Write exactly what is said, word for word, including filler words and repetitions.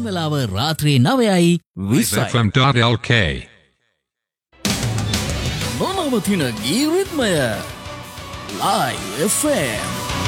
දැන්වෙලාව රාත්‍රී නවයයි Lk නොනවතින ගීරිත්මය Live F M